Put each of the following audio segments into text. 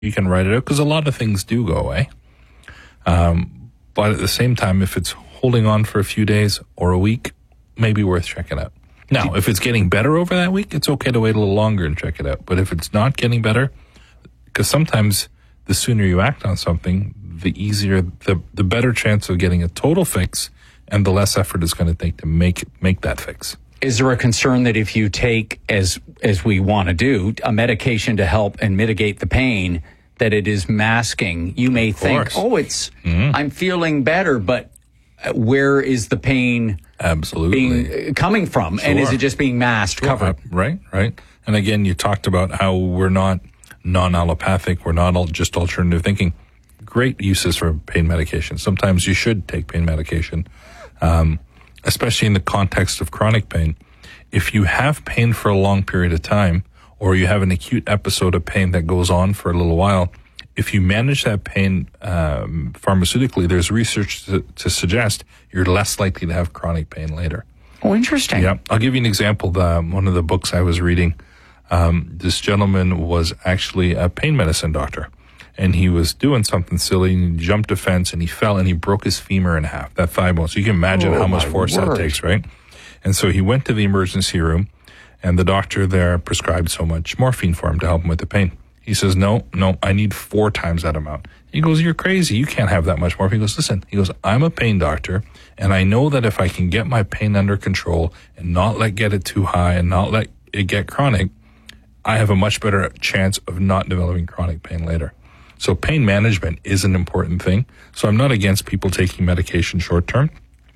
You can write it out because a lot of things do go away. But at the same time, if it's holding on for a few days or a week, maybe worth checking out. Now, if it's getting better over that week, it's okay to wait a little longer and check it out. But if it's not getting better, because sometimes the sooner you act on something, the easier, the better chance of getting a total fix and the less effort it's going to take to make that fix. Is there a concern that if you take, as we want to do, a medication to help and mitigate the pain, that it is masking? You may think, I'm feeling better, but where is the pain coming from? Sure. And is it just being masked, covered? Right. And again, you talked about how we're not non-allopathic, we're not just alternative thinking. Great uses for pain medication. Sometimes you should take pain medication, especially in the context of chronic pain. If you have pain for a long period of time, or you have an acute episode of pain that goes on for a little while, if you manage that pain pharmaceutically, there's research to suggest you're less likely to have chronic pain later. Oh, interesting. Yeah. I'll give you an example. One of the books I was reading, this gentleman was actually a pain medicine doctor. And he was doing something silly, and he jumped a fence, and he fell, and he broke his femur in half, that thigh bone. So you can imagine how much force that takes, right? And so he went to the emergency room, and the doctor there prescribed so much morphine for him to help him with the pain. He says, no, I need 4 times that amount. He goes, you're crazy. You can't have that much morphine. He goes, listen, I'm a pain doctor, and I know that if I can get my pain under control and not get it too high and not let it get chronic, I have a much better chance of not developing chronic pain later. So pain management is an important thing. So I'm not against people taking medication short term,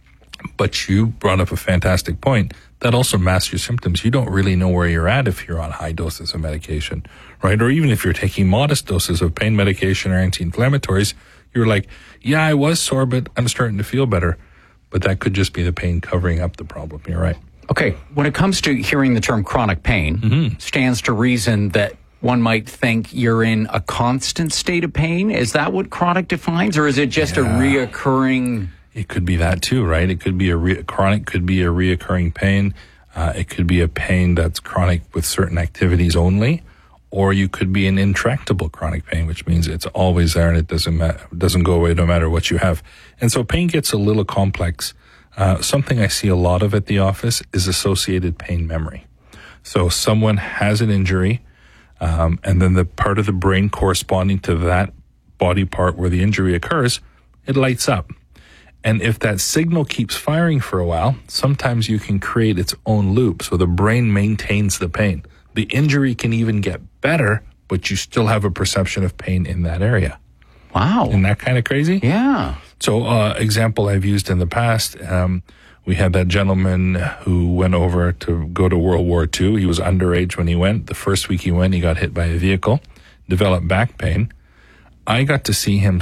but you brought up a fantastic point. That also masks your symptoms. You don't really know where you're at if you're on high doses of medication, right? Or even if you're taking modest doses of pain medication or anti-inflammatories, you're like, yeah, I was sore, but I'm starting to feel better. But that could just be the pain covering up the problem. You're right. Okay. When it comes to hearing the term chronic pain, stands to reason that one might think you're in a constant state of pain. Is that what chronic defines, or is it just a reoccurring? It could be that too, right? It could be chronic, could be a reoccurring pain. It could be a pain that's chronic with certain activities only, or you could be an intractable chronic pain, which means it's always there and it doesn't go away no matter what you have. And so pain gets a little complex. Something I see a lot of at the office is associated pain memory. So someone has an injury, and then the part of the brain corresponding to that body part where the injury occurs, it lights up. And if that signal keeps firing for a while, sometimes you can create its own loop. So the brain maintains the pain. The injury can even get better, but you still have a perception of pain in that area. Wow. Isn't that kind of crazy? Yeah. So, example I've used in the past, we had that gentleman who went over to go to World War II. He was underage when he went. The first week he went, he got hit by a vehicle, developed back pain. I got to see him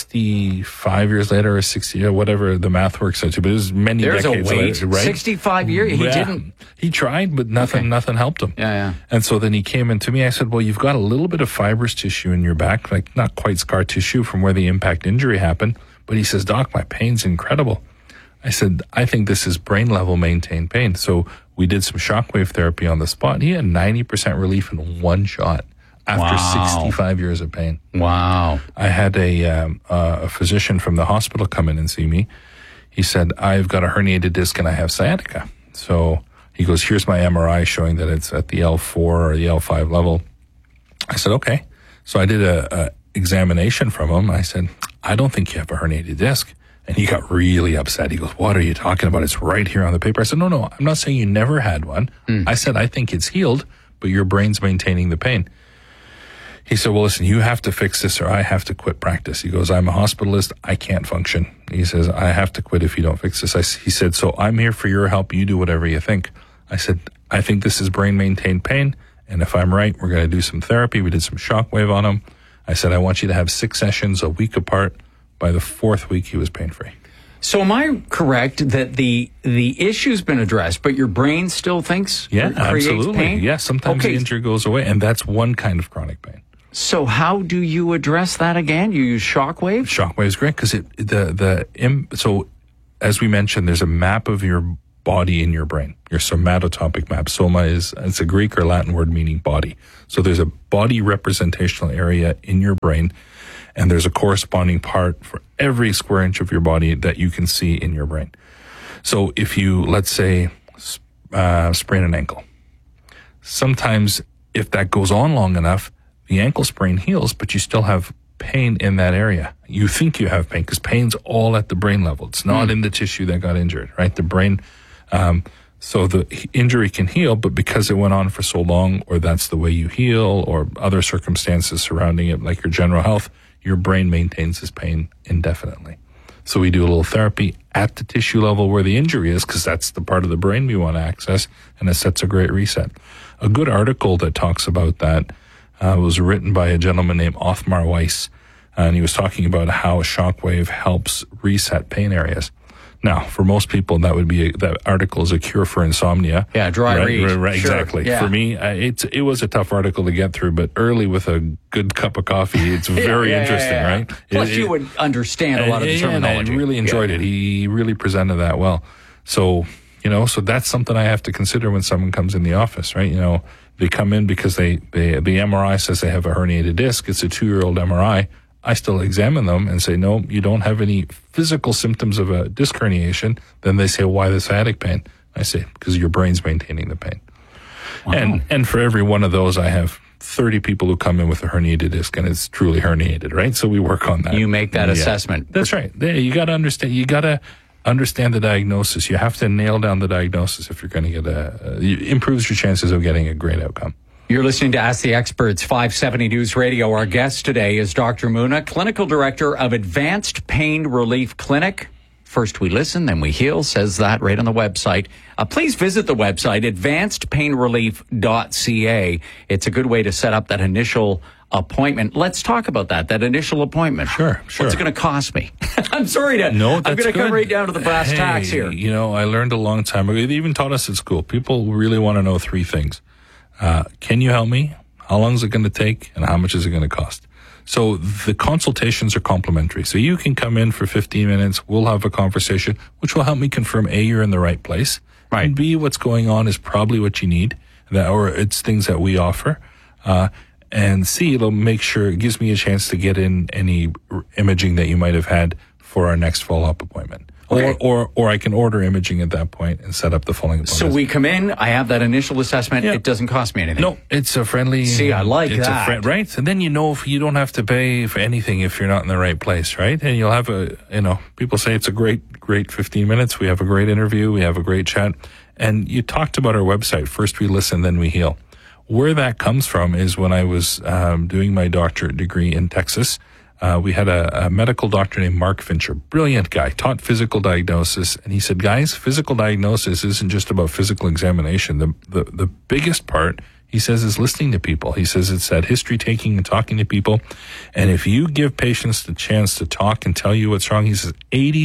65 years later, or 60, or whatever the math works out to, but it was many decades later, right? 65 years? He didn't. He tried, but nothing helped him. Yeah. And so then he came in to me. I said, well, you've got a little bit of fibrous tissue in your back, like not quite scar tissue from where the impact injury happened. But he says, Doc, my pain's incredible. I said, I think this is brain level maintained pain. So we did some shockwave therapy on the spot. He had 90% relief in one shot after 65 years of pain. Wow. I had a physician from the hospital come in and see me. He said, I've got a herniated disc and I have sciatica. So he goes, here's my MRI showing that it's at the L4 or the L5 level. I said, okay. So I did a examination from him. I said, I don't think you have a herniated disc. And he got really upset. He goes, what are you talking about? It's right here on the paper. I said, no, I'm not saying you never had one. I said, I think it's healed, but your brain's maintaining the pain. He said, well, listen, you have to fix this or I have to quit practice. He goes, I'm a hospitalist. I can't function. He says, I have to quit if you don't fix this. He said, so I'm here for your help. You do whatever you think. I said, I think this is brain maintained pain. And if I'm right, we're going to do some therapy. We did some shockwave on him. I said, I want you to have 6 sessions a week apart. By the 4th week, he was pain-free. So am I correct that the issue's been addressed, but your brain still thinks creates absolutely pain? Yeah, sometimes the injury goes away, and that's one kind of chronic pain. So how do you address that again? You use shockwave? Shockwave is great because so as we mentioned, there's a map of your body in your brain, your somatotopic map. Soma it's a Greek or Latin word meaning body. So there's a body representational area in your brain, and there's a corresponding part for every square inch of your body that you can see in your brain. So if you, let's say, sprain an ankle, sometimes if that goes on long enough, the ankle sprain heals, but you still have pain in that area. You think you have pain because pain's all at the brain level. It's not in the tissue that got injured, right? The brain, so the injury can heal, but because it went on for so long, or that's the way you heal, or other circumstances surrounding it, like your general health, your brain maintains this pain indefinitely. So we do a little therapy at the tissue level where the injury is, because that's the part of the brain we want to access, and it sets a great reset. A good article that talks about that was written by a gentleman named Othmar Weiss, and he was talking about how a shockwave helps reset pain areas. Now, for most people, that article is a cure for insomnia. Yeah, dry read. Right, sure. Exactly. Yeah. For me, it was a tough article to get through, but early with a good cup of coffee, it's very interesting, right? Plus, you would understand a lot of the terminology. I really enjoyed it. He really presented that well. So, so that's something I have to consider when someone comes in the office, right? They come in because the MRI says they have a herniated disc. It's a 2-year-old MRI. I still examine them and say, no, you don't have any physical symptoms of a disc herniation. Then they say, why the sciatic pain? I say, because your brain's maintaining the pain. Wow. And for every one of those, I have 30 people who come in with a herniated disc, and it's truly herniated, right? So we work on that. You make that assessment. That's right. You got to understand. You got to understand the diagnosis. You have to nail down the diagnosis if you're going to get it improves your chances of getting a great outcome. You're listening to Ask the Experts, 570 News Radio. Our guest today is Dr. Muna, Clinical Director of Advanced Pain Relief Clinic. First we listen, then we heal, says that right on the website. Please visit the website, advancedpainrelief.ca. It's a good way to set up that initial appointment. Let's talk about that initial appointment. Sure. What's it going to cost me? I'm sorry to... No, I'm going to come right down to the brass tacks here. I learned a long time ago. They even taught us at school. People really want to know 3 things. Can you help me? How long is it going to take? And how much is it going to cost? So the consultations are complimentary. So you can come in for 15 minutes. We'll have a conversation, which will help me confirm A, you're in the right place. Right. And B, what's going on is probably what you need, or it's things that we offer. And C, it'll make sure it gives me a chance to get in any imaging that you might have had for our next follow-up appointment. Okay. Or I can order imaging at that point and set up the following appointment. So we come in, I have that initial assessment. Yeah. It doesn't cost me anything. No, it's a friendly. See, I like that. Right? And then if you don't have to pay for anything if you're not in the right place, right? And you'll have people say it's a great 15 minutes. We have a great interview. We have a great chat. And you talked about our website. First we listen, then we heal. Where that comes from is when I was doing my doctorate degree in Texas. We had a medical doctor named Mark Fincher, brilliant guy, taught physical diagnosis. And he said, guys, physical diagnosis isn't just about physical examination. The biggest part, he says, is listening to people. He says it's that history taking and talking to people. And if you give patients the chance to talk and tell you what's wrong, he says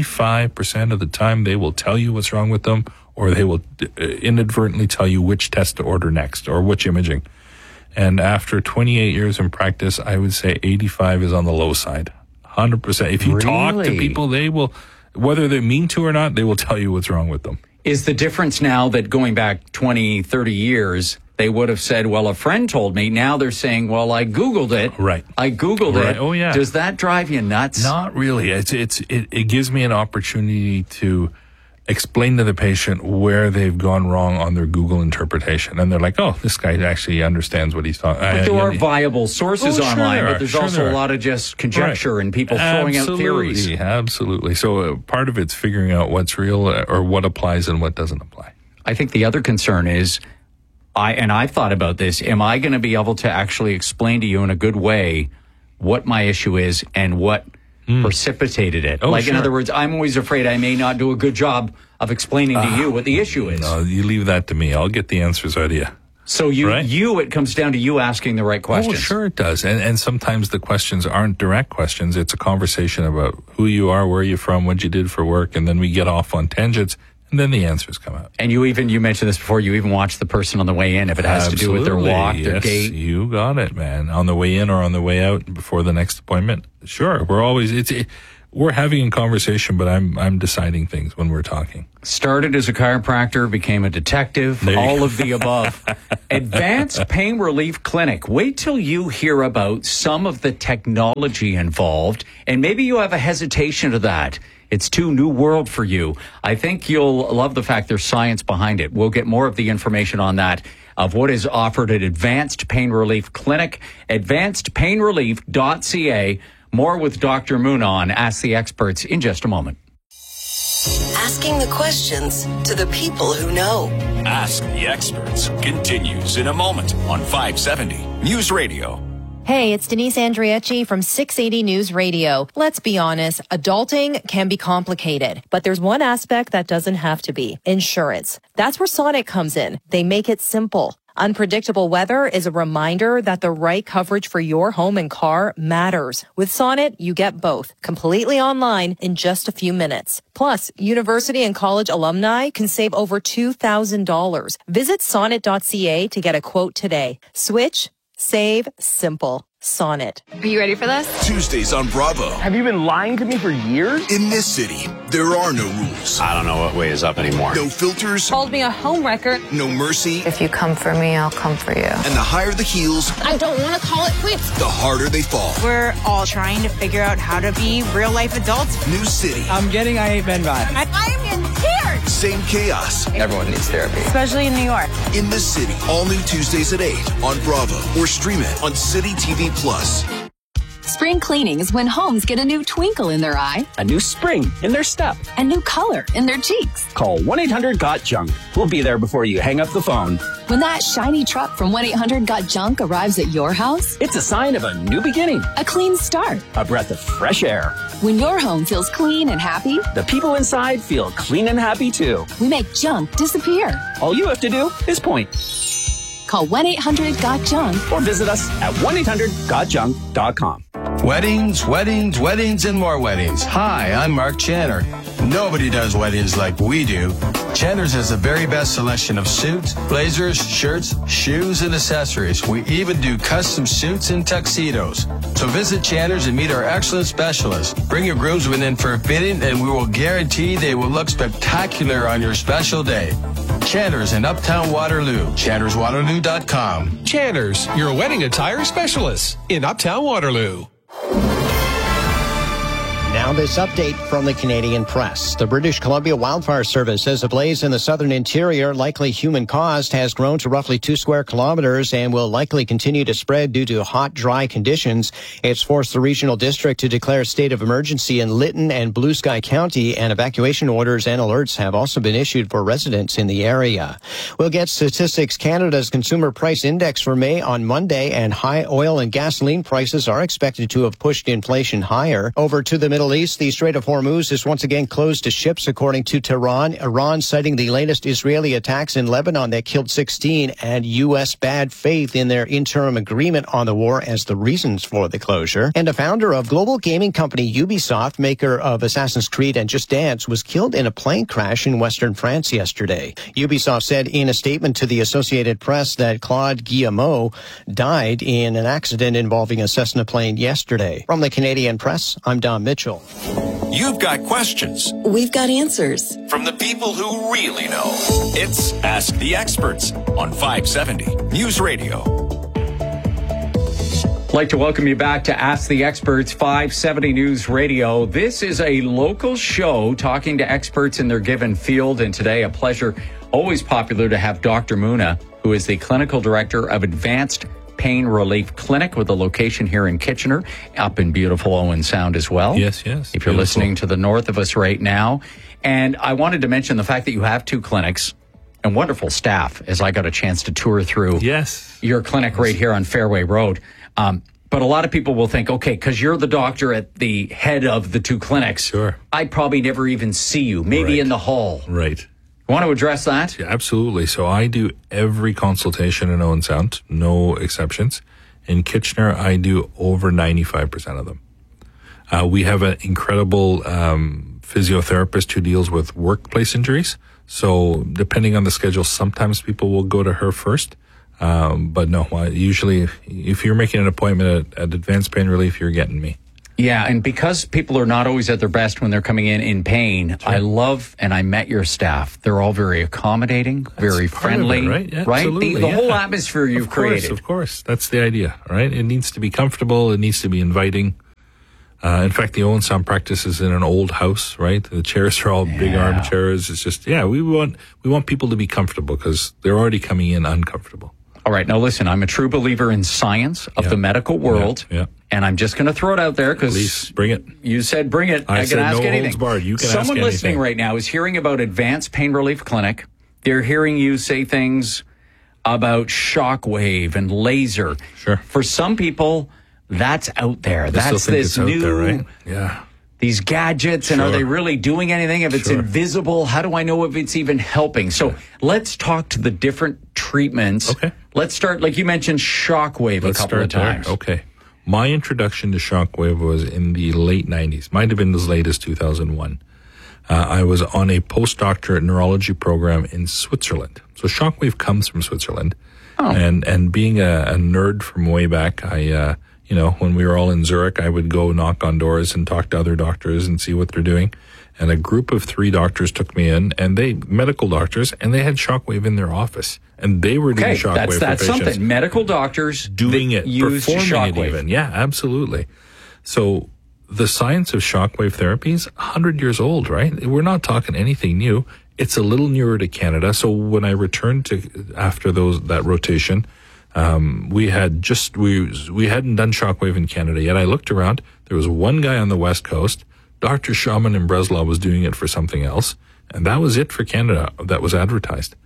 85% of the time they will tell you what's wrong with them, or they will inadvertently tell you which test to order next or which imaging. And after 28 years in practice, I would say 85 is on the low side. 100%. If you talk to people, they will, whether they mean to or not, they will tell you what's wrong with them. Is the difference now that going back 20, 30 years, they would have said, well, a friend told me. Now they're saying, well, I Googled it. Right. I Googled it. Oh, yeah. Does that drive you nuts? Not really. It gives me an opportunity to explain to the patient where they've gone wrong on their Google interpretation. And they're like, oh, this guy actually understands what he's talking about. But there are viable sources online, but there's also a lot of just conjecture and people throwing out theories. Absolutely. So part of it's figuring out what's real or what applies and what doesn't apply. I think the other concern is, I've thought about this, am I going to be able to actually explain to you in a good way what my issue is and what precipitated it? In other words, I'm always afraid I may not do a good job of explaining to you what the issue is. No, you leave that to me. I'll get the answers out of you. So it comes down to you asking the right questions. Oh, sure it does. And sometimes the questions aren't direct questions. It's a conversation about who you are, where you're from, what you did for work, and then we get off on tangents, and then the answers come out. And you mentioned this before, you even watch the person on the way in if it has to do with their walk, their gait. You got it, man. On the way in or on the way out before the next appointment. Sure. We're always, we're having a conversation, but I'm deciding things when we're talking. Started as a chiropractor, became a detective, all of the above. Advanced Pain Relief Clinic. Wait till you hear about some of the technology involved, and maybe you have a hesitation to that. It's too new world for you. I think you'll love the fact there's science behind it. We'll get more of the information on that, of what is offered at Advanced Pain Relief Clinic, advancedpainrelief.ca. More with Dr. Moon on Ask the Experts in just a moment. Asking the questions to the people who know. Ask the Experts continues in a moment on 570 News Radio. Hey, it's Denise Andriachi from 680 News Radio. Let's be honest, adulting can be complicated, but there's one aspect that doesn't have to be: insurance. That's where Sonnet comes in. They make it simple. Unpredictable weather is a reminder that the right coverage for your home and car matters. With Sonnet, you get both, completely online in just a few minutes. Plus, university and college alumni can save over $2,000. Visit sonnet.ca to get a quote today. Switch, save, simple. Sonnet. Are you ready for this? Tuesdays on Bravo. Have you been lying to me for years? In this city, there are no rules. I don't know what way is up anymore. No filters. Called me a homewrecker. No mercy. If you come for me, I'll come for you. And the higher the heels, I don't want to call it quits. the harder they fall. We're all trying to figure out how to be real-life adults. New city. I'm getting I Hate Men vibes. I'm in tears! Same chaos. Everyone needs therapy. Especially in New York. In the city. All new Tuesdays at 8 on Bravo. Or stream it on City TV Plus. Spring cleaning is when homes get a new twinkle in their eye, A new spring in their step. a new color in their cheeks. Call 1-800-GOT-JUNK. We'll be there before you hang up the phone. When that shiny truck from 1-800-GOT-JUNK arrives at your house, It's a sign of a new beginning, a clean start. a breath of fresh air. When your home feels clean and happy, The people inside feel clean and happy too. we make junk disappear. All you have to do is point Call 1-800-GOT-JUNK. or visit us at 1-800-GOTJUNK.com. Weddings, weddings, weddings, and more weddings. Hi, I'm Mark Channer. Nobody does weddings like we do. Channer's has the very best selection of suits, blazers, shirts, shoes, and accessories. We even do custom suits and tuxedos. So visit Channer's and meet our excellent specialists. Bring your groomsmen in for a fitting, and we will guarantee they will look spectacular on your special day. Channer's in Uptown Waterloo. ChannersWaterloo.com. Channer's, your wedding attire specialist in Uptown Waterloo. Now this update from the Canadian Press. The British Columbia Wildfire Service says a blaze in the southern interior, likely human caused, has grown to roughly 2 square kilometers and will likely continue to spread due to hot, dry conditions. It's forced the regional district to declare a state of emergency in Lytton and Blue Sky County, and evacuation orders and alerts have also been issued for residents in the area. We'll get Statistics Canada's Consumer Price Index for May on Monday, and high oil and gasoline prices are expected to have pushed inflation higher. Over to the Middle East, the Strait of Hormuz is once again closed to ships, according to Tehran. Iran citing the latest Israeli attacks in Lebanon that killed 16 and U.S. bad faith in their interim agreement on the war as the reasons for the closure. And a founder of global gaming company Ubisoft, maker of Assassin's Creed and Just Dance, was killed in a plane crash in western France yesterday. Ubisoft said in a statement to the Associated Press that Claude Guillemot died in an accident involving a Cessna plane yesterday. From the Canadian Press, I'm Don Mitchell. You've got questions. We've got answers. From the people who really know. It's Ask the Experts on 570 News Radio. I'd like to welcome you back to Ask the Experts, 570 News Radio. This is a local show talking to experts in their given field, and today a pleasure, always popular, to have Dr. Muna, who is the clinical director of Advanced Pain Relief Clinic with a location here in Kitchener, up in beautiful Owen Sound as well. Yes. If you're Beautiful. listening to the north of us right now. And I wanted to mention the fact that you have 2 clinics and wonderful staff, as I got a chance to tour through your clinic right here on Fairway Road. But a lot of people will think, okay, because you're the doctor at the head of the 2 clinics, Sure. I'd probably never even see you, maybe in the hall. Right. Want to address that? Yeah, absolutely. So I do every consultation in Owen Sound, no exceptions. In Kitchener, I do over 95% of them. We have an incredible physiotherapist who deals with workplace injuries. So depending on the schedule, sometimes people will go to her first. But no, usually if you're making an appointment at Advanced Pain Relief, you're getting me. Yeah, and because people are not always at their best when they're coming in pain, I love, and I met your staff. They're all very accommodating, very friendly, right? Yeah, right? Absolutely, The whole atmosphere you've created. Of course. That's the idea, right? It needs to be comfortable. It needs to be inviting. In fact, the Owen Sound practice is in an old house, right? The chairs are all big armchairs. It's just, we want people to be comfortable because they're already coming in uncomfortable. All right. Now, listen, I'm a true believer in science of the medical world. Yeah. And I'm just going to throw it out there because... Please, bring it. You said bring it. I can ask no anything. Holds barred. You can ask Someone anything. listening right now is hearing about Advanced Pain Relief Clinic. They're hearing you say things about shockwave and laser. Sure. For some people, that's out there. That's this new... There, right? Yeah. These gadgets, and are they really doing anything? If it's invisible, how do I know if it's even helping? So let's talk to the different treatments. Okay. Let's start, like you mentioned, shockwave a couple of times. Okay. My introduction to shockwave was in the late 90s. Might have been as late as 2001. I was on a postdoctorate neurology program in Switzerland. So shockwave comes from Switzerland. Oh. And being a nerd from way back, I... when we were all in Zurich, I would go knock on doors and talk to other doctors and see what they're doing. And a group of 3 doctors took me in, and medical doctors, and they had shockwave in their office. And they were doing shockwave for patients. That's something. Medical doctors doing it, performing shockwave. It even. Yeah, absolutely. So the science of shockwave therapy is 100 years old, right? We're not talking anything new. It's a little newer to Canada. So when I returned after that rotation, we hadn't done shockwave in Canada yet. I looked around. There was one guy on the West Coast. Dr. Shaman in Breslau was doing it for something else. And that was it for Canada that was advertised.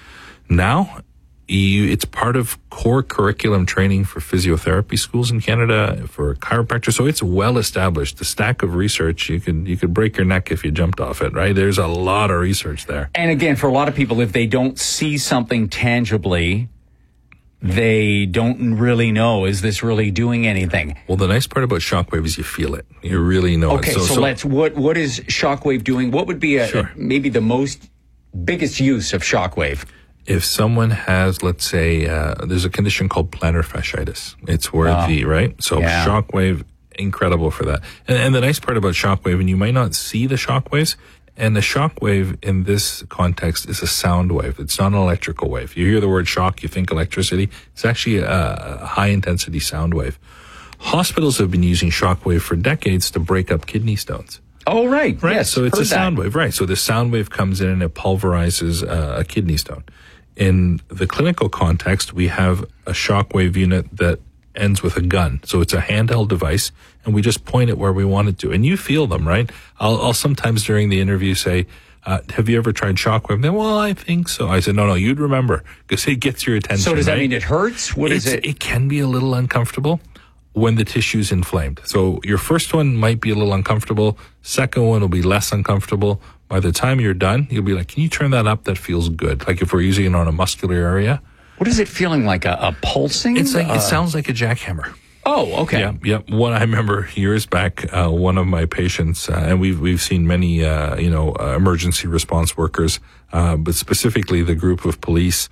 Now, it's part of core curriculum training for physiotherapy schools in Canada, for chiropractors. So it's well established. The stack of research, you could break your neck if you jumped off it, right? There's a lot of research there. And again, for a lot of people, if they don't see something tangibly, they don't really know, is this really doing anything? Well, the nice part about shockwave is you feel it. You really know it. Okay, so let's, what is shockwave doing? What would be maybe the biggest use of shockwave? If someone has, let's say, there's a condition called plantar fasciitis. It's where right? So shockwave, incredible for that. And the nice part about shockwave, and you might not see the shockwaves, and the shockwave in this context is a sound wave. It's not an electrical wave. You hear the word shock, you think electricity. It's actually a high-intensity sound wave. Hospitals have been using shockwave for decades to break up kidney stones. Oh, right. Yes, so it's a sound wave. Right. So the sound wave comes in and it pulverizes a kidney stone. In the clinical context, we have a shockwave unit that ends with a gun. So it's a handheld device, and we just point it where we want it to. And you feel them, right? I'll sometimes during the interview say, have you ever tried shockwave? Then, well, I think so. I said, no, you'd remember, because it gets your attention. So does that mean it hurts? What is it? It can be a little uncomfortable when the tissue's inflamed. So your first one might be a little uncomfortable. Second one will be less uncomfortable. By the time you're done, you'll be like, can you turn that up? That feels good. Like if we're using it on a muscular area. What is it feeling like? A pulsing? It's like, it sounds like a jackhammer. Oh, okay. Yeah. One, I remember years back, one of my patients, and we've seen many, emergency response workers, but specifically the group of police.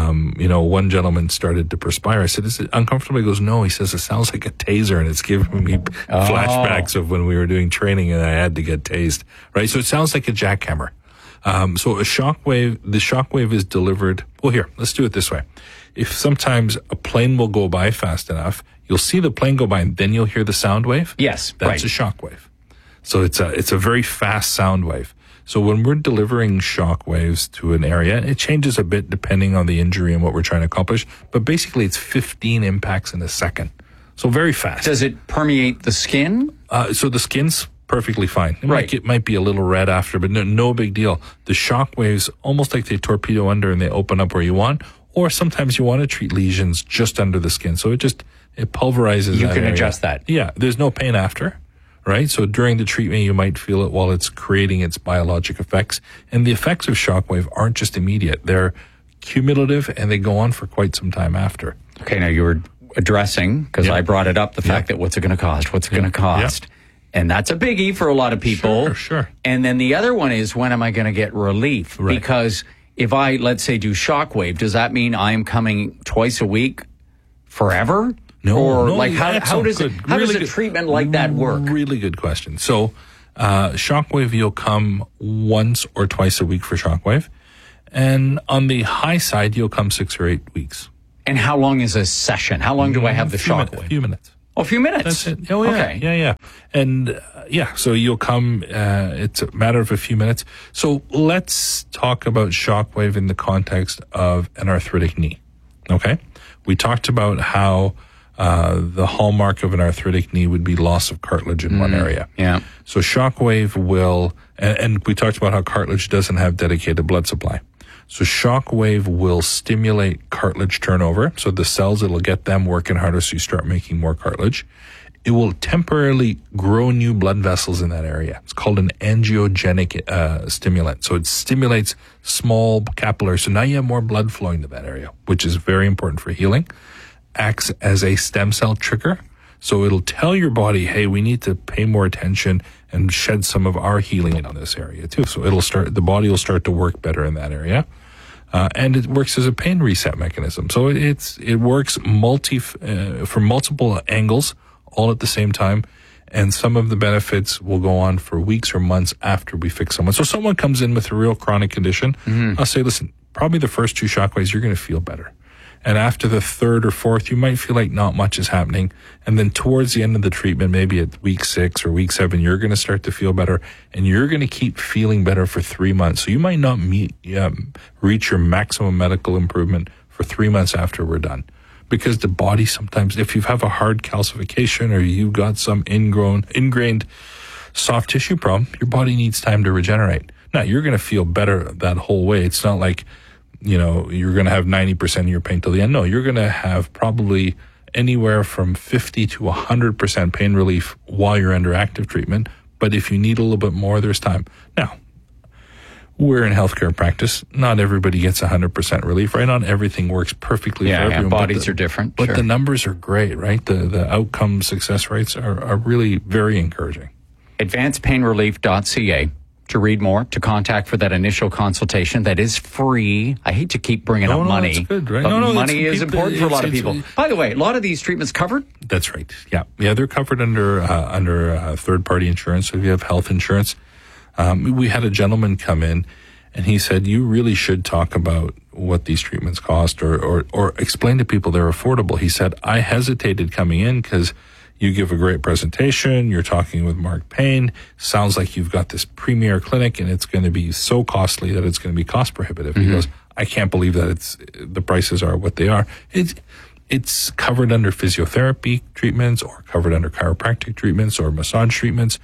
One gentleman started to perspire. I said, is it uncomfortable? He goes, no. He says, it sounds like a taser, and it's giving me flashbacks of when we were doing training and I had to get tased. Right. So it sounds like a jackhammer. So the shockwave is delivered. Well, here, let's do it this way. If sometimes a plane will go by fast enough, you'll see the plane go by and then you'll hear the sound wave. Yes. That's a shockwave. So it's a very fast sound wave. So when we're delivering shock waves to an area, it changes a bit depending on the injury and what we're trying to accomplish. But basically it's 15 impacts in a second. So very fast. Does it permeate the skin? So the skin's perfectly fine. It might be a little red after, but no big deal. The shock waves, almost like they torpedo under and they open up where you want, or sometimes you want to treat lesions just under the skin. So it pulverizes. You can adjust that. Yeah. There's no pain after, right? So during the treatment, you might feel it while it's creating its biologic effects. And the effects of shockwave aren't just immediate. They're cumulative and they go on for quite some time after. Okay. Now you were addressing, because I brought it up, the fact that what's it going to cost? What's it going to cost? Yep. And that's a biggie for a lot of people. Sure. And then the other one is, when am I going to get relief? Right. Because if I, let's say, do shockwave, does that mean I'm coming twice a week forever? Or like how does a treatment like that work? Really good question. So Shockwave, you'll come once or twice a week for Shockwave. And on the high side, you'll come 6 or 8 weeks. And how long is a session? How long do I have the Shockwave? A few minutes. Oh, a few minutes? That's it. Oh, yeah. Okay. Yeah. And so you'll come, it's a matter of a few minutes. So let's talk about Shockwave in the context of an arthritic knee. Okay? We talked about how the hallmark of an arthritic knee would be loss of cartilage in one area. Yeah. So Shockwave will, and we talked about how cartilage doesn't have dedicated blood supply. So Shockwave will stimulate cartilage turnover. So the cells, it'll get them working harder so you start making more cartilage. It will temporarily grow new blood vessels in that area. It's called an angiogenic stimulant. So it stimulates small capillaries. So now you have more blood flowing to that area, which is very important for healing. Acts as a stem cell trigger. So it'll tell your body, hey, we need to pay more attention and shed some of our healing on this area too. So the body will start to work better in that area. And it works as a pain reset mechanism. So it works from multiple angles all at the same time. And some of the benefits will go on for weeks or months after we fix someone. So someone comes in with a real chronic condition. I'll say, listen, probably the first 2 Shockwaves, you're going to feel better. And after the 3rd or 4th, you might feel like not much is happening. And then towards the end of the treatment, maybe at week 6 or week 7, you're going to start to feel better. And you're going to keep feeling better for 3 months. So you might not reach your maximum medical improvement for 3 months after we're done. Because the body sometimes, if you have a hard calcification or you've got some ingrained soft tissue problem, your body needs time to regenerate. Now, you're going to feel better that whole way. It's not like, you're going to have 90% of your pain till the end. No, you're going to have probably anywhere from 50 to 100% pain relief while you're under active treatment. But if you need a little bit more, there's time. Now, we're in healthcare practice. Not everybody gets 100% relief, right? Not everything works perfectly for everyone. Yeah, bodies are different. But the numbers are great, right? The outcome success rates are really very encouraging. AdvancedPainRelief.ca. To read more, to contact for that initial consultation that is free. I hate to keep bringing up money. That's good, right? But money is important for a lot of people. By the way, a lot of these treatments covered? That's right. Yeah, they're covered under third-party insurance. So if you have health insurance, we had a gentleman come in, and he said, "You really should talk about what these treatments cost, or explain to people they're affordable." He said, "I hesitated coming in because you give a great presentation. You're talking with Mark Payne. Sounds like you've got this premier clinic, and it's going to be so costly that it's going to be cost prohibitive." He goes, "I can't believe that the prices are what they are." It's covered under physiotherapy treatments, or covered under chiropractic treatments, or massage treatments.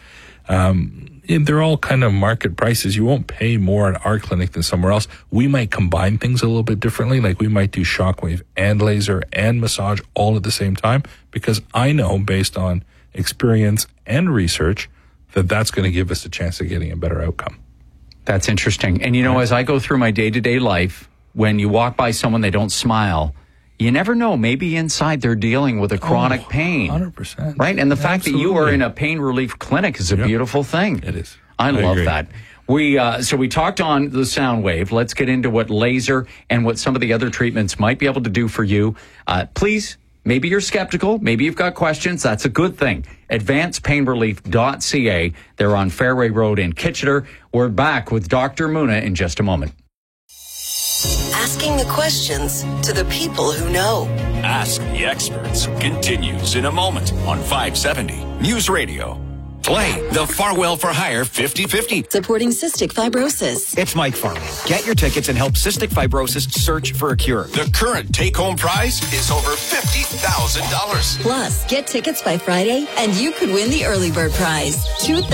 They're all kind of market prices. You won't pay more at our clinic than somewhere else. We might combine things a little bit differently. Like we might do Shockwave and laser and massage all at the same time, because I know based on experience and research that that's going to give us a chance of getting a better outcome. That's interesting. And as I go through my day-to-day life, when you walk by someone, they don't smile. You never know. Maybe inside they're dealing with a chronic pain. 100%. Right? And the fact that you are in a pain relief clinic is a beautiful thing. It is. I love that. So we talked on the sound wave. Let's get into what laser and what some of the other treatments might be able to do for you. Please, maybe you're skeptical. Maybe you've got questions. That's a good thing. AdvancedPainRelief.ca. They're on Fairway Road in Kitchener. We're back with Dr. Muna in just a moment. Asking the questions to the people who know. Ask the Experts continues in a moment on 570 News Radio. Play the Farwell for Hire 50-50. Supporting cystic fibrosis. It's Mike Farwell. Get your tickets and help cystic fibrosis search for a cure. The current take-home prize is over $50,000. Plus, get tickets by Friday and you could win the early bird prize.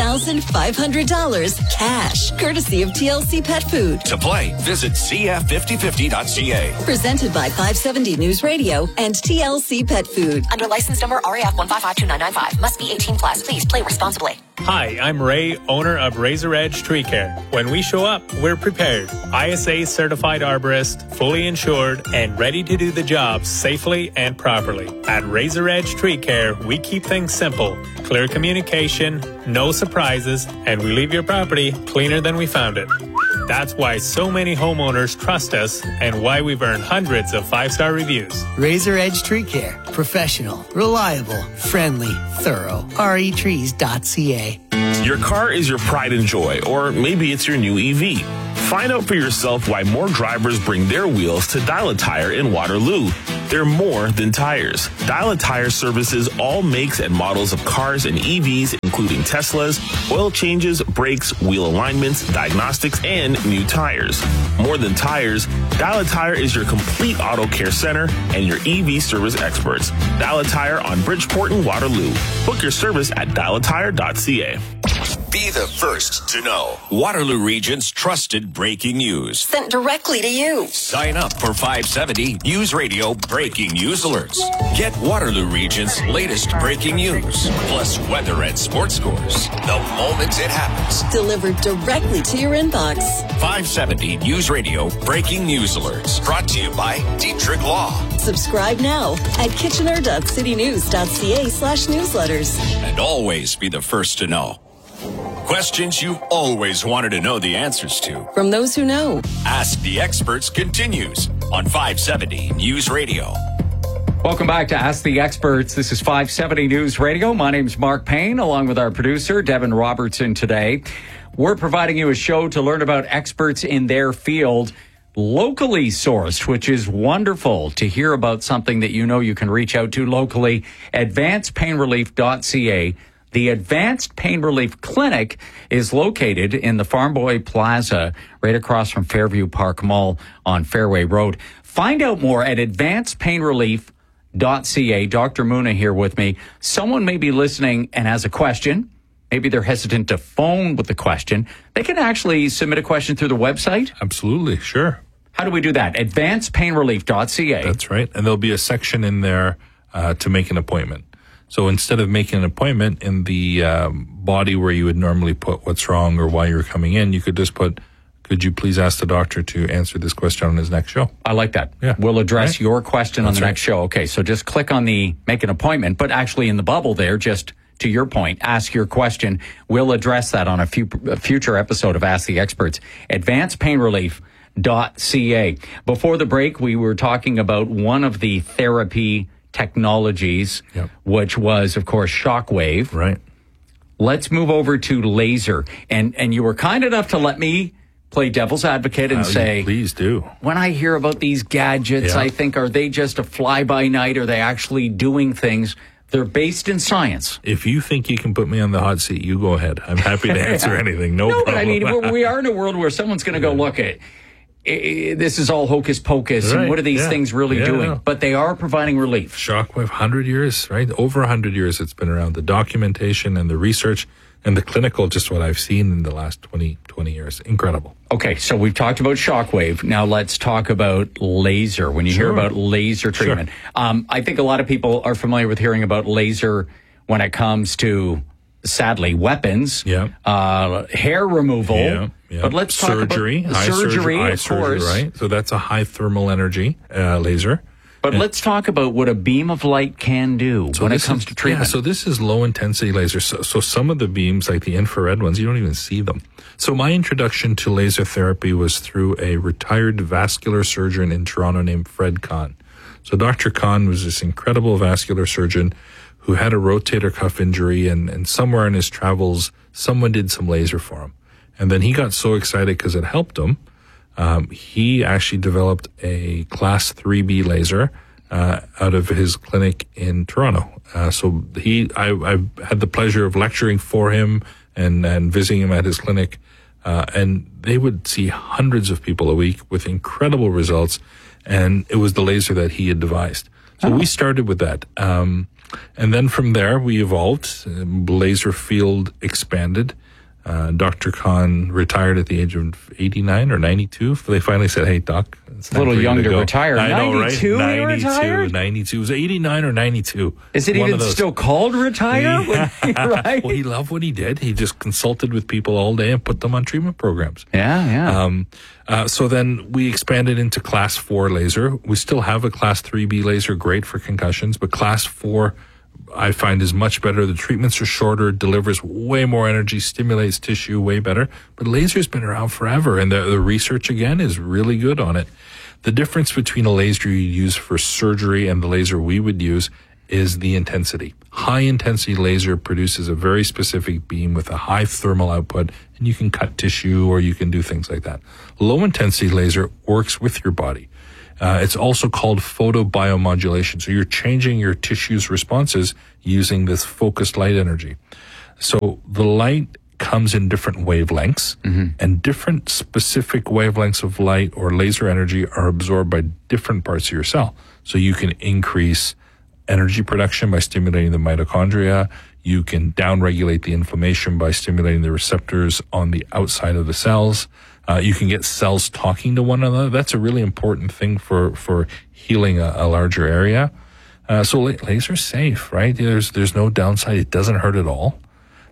$2,500 cash, courtesy of TLC Pet Food. To play, visit cf5050.ca. Presented by 570 News Radio and TLC Pet Food. Under license number RAF 1552995. Must be 18 plus. Please play responsibly. Hi, I'm Ray, owner of Razor Edge Tree Care. When we show up, we're prepared. ISA certified arborist, fully insured, and ready to do the job safely and properly. At Razor Edge Tree Care, we keep things simple. Clear communication, no surprises, and we leave your property cleaner than we found it. That's why so many homeowners trust us and why we've earned hundreds of 5-star reviews. Razor Edge Tree Care. Professional, reliable, friendly, thorough. retrees.ca. Your car is your pride and joy, or maybe it's your new EV. Find out for yourself why more drivers bring their wheels to Dial a Tire in Waterloo. They're more than tires. Dial a Tire services all makes and models of cars and EVs, including Teslas, oil changes, brakes, wheel alignments, diagnostics, and new tires. More than tires, Dial a Tire is your complete auto care center and your EV service experts. Dial a Tire on Bridgeport and Waterloo. Book your service at dialatire.ca. Be the first to know. Waterloo Region's trusted breaking news. Sent directly to you. Sign up for 570 News Radio Breaking News Alerts. Get Waterloo Region's latest breaking news, plus weather and sports scores, the moment it happens. Delivered directly to your inbox. 570 News Radio Breaking News Alerts. Brought to you by Dietrich Law. Subscribe now at kitchener.citynews.ca/newsletters. And always be the first to know. Questions you've always wanted to know the answers to. From those who know. Ask the Experts continues on 570 News Radio. Welcome back to Ask the Experts. This is 570 News Radio. My name's Mark Payne, along with our producer, Devin Robertson, today. We're providing you a show to learn about experts in their field, locally sourced, which is wonderful to hear about something that you know you can reach out to locally. AdvancedPainRelief.ca. The Advanced Pain Relief Clinic is located in the Farm Boy Plaza, right across from Fairview Park Mall on Fairway Road. Find out more at advancedpainrelief.ca. Dr. Muna here with me. Someone may be listening and has a question. Maybe they're hesitant to phone with the question. They can actually submit a question through the website. Absolutely, sure. How do we do that? AdvancedPainRelief.ca. That's right. And there'll be a section in there to make an appointment. So instead of making an appointment in the body where you would normally put what's wrong or why you're coming in, you could just put, could you please ask the doctor to answer this question on his next show? I like that. Yeah. We'll address your question on the next show. Okay, so just click on the make an appointment, but actually in the bubble there, just to your point, ask your question. We'll address that on a future episode of Ask the Experts. AdvancedPainRelief.ca. Before the break, we were talking about one of the therapy technologies, which was, of course, shockwave. Right. Let's move over to laser. And you were kind enough to let me play devil's advocate and say, please do. When I hear about these gadgets, I think, are they just a fly-by-night? Are they actually doing things? They're based in science. If you think you can put me on the hot seat, you go ahead. I'm happy to answer anything. No problem. But I mean, we are in a world where someone's going to go, look, this is all hocus pocus, and what are these things really doing? No. But they are providing relief. Shockwave, 100 years, right? Over 100 years it's been around. The documentation and the research and the clinical, just what I've seen in the last 20 years. Incredible. Okay, so we've talked about shockwave. Now let's talk about laser. When you hear about laser treatment, I think a lot of people are familiar with hearing about laser when it comes to, sadly, weapons, hair removal. But let's talk about surgery, eye surgery, right? So that's a high thermal energy laser. But let's talk about what a beam of light can do when it comes to treatment. Yeah, so this is low intensity laser. So some of the beams, like the infrared ones, you don't even see them. So my introduction to laser therapy was through a retired vascular surgeon in Toronto named Fred Kahn. So Dr. Kahn was this incredible vascular surgeon who had a rotator cuff injury, and somewhere in his travels, someone did some laser for him. And then he got so excited because it helped him. He actually developed a class 3B laser out of his clinic in Toronto. So I had the pleasure of lecturing for him and visiting him at his clinic. And they would see hundreds of people a week with incredible results. And it was the laser that he had devised. So we started with that. And then from there, we evolved. Laser field expanded. Dr. Kahn retired at the age of 89 or 92. They finally said, hey, Doc, it's a little young to retire. I know, 92 right? 92 retired? 92. It was 89 or 92. Is it even still called retire? Right? Well, he loved what he did. He just consulted with people all day and put them on treatment programs. So then we expanded into class 4 laser. We still have a class 3B laser, great for concussions, but class 4 I find is much better. The treatments are shorter, delivers way more energy, stimulates tissue way better. But laser's been around forever, and the research, again, is really good on it. The difference between a laser you use for surgery and the laser we would use is the intensity. High-intensity laser produces a very specific beam with a high thermal output, and you can cut tissue or you can do things like that. Low-intensity laser works with your body. It's also called photobiomodulation. So you're changing your tissue's responses using this focused light energy. So the light comes in different wavelengths, and different specific wavelengths of light or laser energy are absorbed by different parts of your cell. So you can increase energy production by stimulating the mitochondria. You can downregulate the inflammation by stimulating the receptors on the outside of the cells. You can get cells talking to one another. That's a really important thing for healing a larger area. So laser's safe, right? There's no downside. It doesn't hurt at all.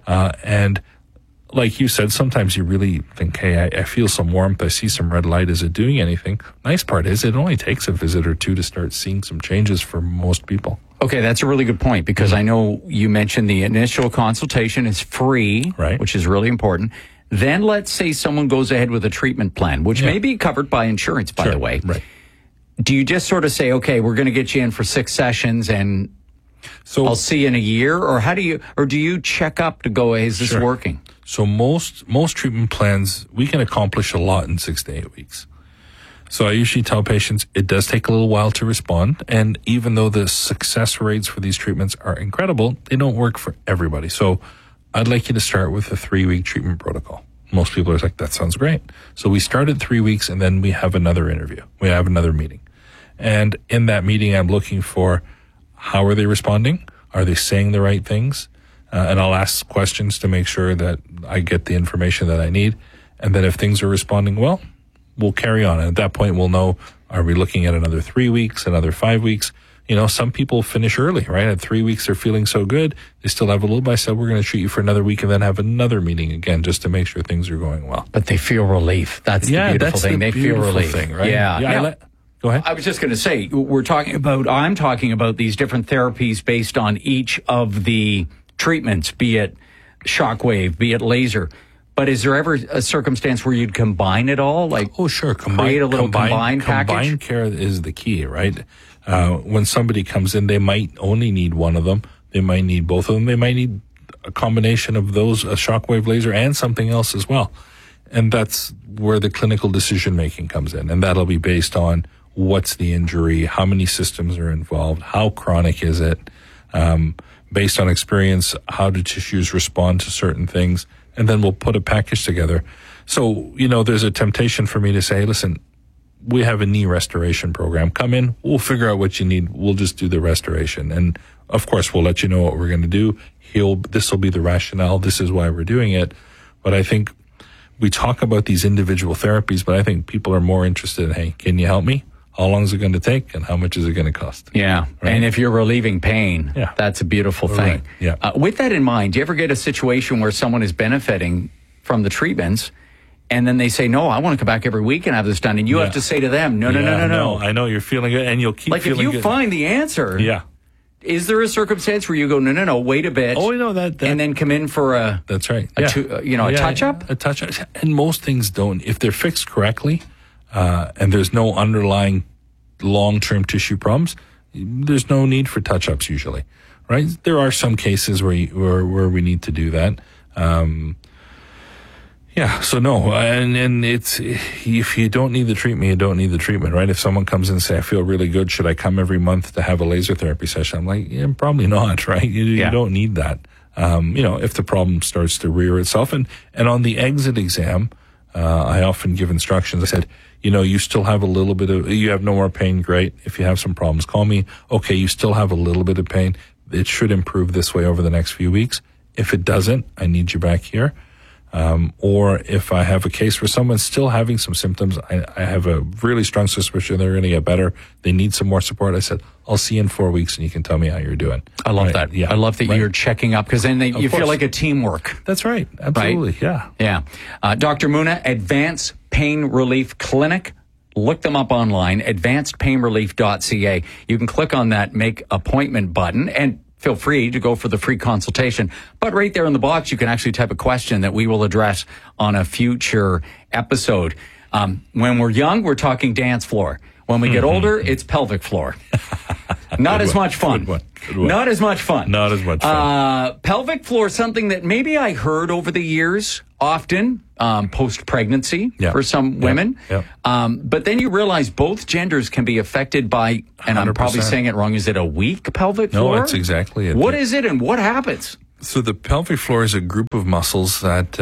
And like you said, sometimes you really think, hey, I feel some warmth. I see some red light. Is it doing anything? Nice part is it only takes a visit or two to start seeing some changes for most people. Okay, that's a really good point, because I know you mentioned the initial consultation is free, right, which is really important. Then let's say someone goes ahead with a treatment plan, which may be covered by insurance, by the way. Right. Do you just sort of say, okay, we're going to get you in for 6 sessions and I'll see you in a year? Or how do you check up to go, is this working? So most treatment plans, we can accomplish a lot in 6 to 8 weeks. So I usually tell patients it does take a little while to respond. And even though the success rates for these treatments are incredible, they don't work for everybody. So I'd like you to start with a 3-week treatment protocol. Most people are like, that sounds great. So we start at 3 weeks, and then we have another interview. We have another meeting. And in that meeting, I'm looking for how are they responding? Are they saying the right things? And I'll ask questions to make sure that I get the information that I need. And then if things are responding well, we'll carry on. And at that point, we'll know, are we looking at another 3 weeks, another 5 weeks? You know, some people finish early, right? At 3 weeks, they're feeling so good. They still have a little bit. I said, we're going to treat you for another week and then have another meeting again just to make sure things are going well. But they feel relief. That's the beautiful thing. They feel relief. Thing, right? Yeah. Go ahead. I was just going to say, I'm talking about these different therapies based on each of the treatments, be it shockwave, be it laser. But is there ever a circumstance where you'd combine it all? Like, oh, sure. Create a little combined package? Combined care is the key, right? When somebody comes in, they might only need one of them. They might need both of them. They might need a combination of those, a shockwave laser and something else as well. And that's where the clinical decision-making comes in. And that'll be based on what's the injury, how many systems are involved, how chronic is it, based on experience, how do tissues respond to certain things, and then we'll put a package together. So, you know, there's a temptation for me to say, listen, we have a knee restoration program. Come in, we'll figure out what you need. We'll just do the restoration. And of course, we'll let you know what we're going to do. This will be the rationale. This is why we're doing it. But I think we talk about these individual therapies, but I think people are more interested in, hey, can you help me? How long is it going to take, and how much is it going to cost? Yeah, right? And if you're relieving pain, that's a beautiful thing. Right. Yeah. With that in mind, do you ever get a situation where someone is benefiting from the treatments, and then they say, no, I want to come back every week and have this done, and you have to say to them, no. I know you're feeling good, and you'll keep feeling good. Like if you find the answer, is there a circumstance where you go, no, wait a bit, and then come in for a that's right, a touch-up? A touch-up, and most things don't. If they're fixed correctly, and there's no underlying long-term tissue problems, there's no need for touch-ups usually, right? There are some cases where we need to do that. So no, and it's, if you don't need the treatment, you don't need the treatment, right? If someone comes in and say, I feel really good, should I come every month to have a laser therapy session? I'm like, probably not, right? You don't need that. If the problem starts to rear itself, and on the exit exam, I often give instructions. I said, you still have a little bit of, you have no more pain. Great. If you have some problems, call me. Okay. You still have a little bit of pain. It should improve this way over the next few weeks. If it doesn't, I need you back here. Or if I have a case where someone's still having some symptoms, I have a really strong suspicion they're going to get better. They need some more support. I said, I'll see you in 4 weeks and you can tell me how you're doing. I love that. Yeah. I love that you're checking up, because then you feel like a teamwork. That's right. Absolutely. Right? Yeah. Dr. Muna, Advanced Pain Relief Clinic. Look them up online, advancedpainrelief.ca. You can click on that make appointment button. And feel free to go for the free consultation. But right there in the box, you can actually type a question that we will address on a future episode. When we're young, we're talking dance floor. When we get older, it's pelvic floor. Not as much fun. Good one. Not as much fun. Not as much fun. Pelvic floor, something that maybe I heard over the years, often post-pregnancy for some women. But then you realize both genders can be affected by, and 100%. I'm probably saying it wrong, is it a weak pelvic floor? No, that's exactly it. What is it and what happens? So the pelvic floor is a group of muscles that,